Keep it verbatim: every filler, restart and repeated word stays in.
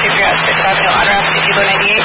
figure out six out to honor us if you go ninety-eight?